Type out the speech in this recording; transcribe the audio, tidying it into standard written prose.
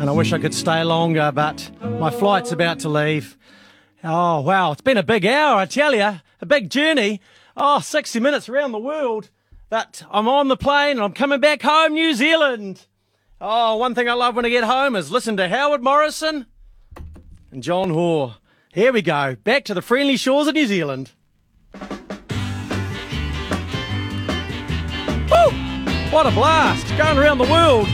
and I wish I could stay longer, but my flight's about to leave. Oh, wow, it's been a big hour, I tell you. A big journey. 60 minutes around the world. But I'm on the plane and I'm coming back home, New Zealand. One thing I love when I get home is listen to Howard Morrison and John Hoare. Here we go, back to the friendly shores of New Zealand. Woo! What a blast, going around the world.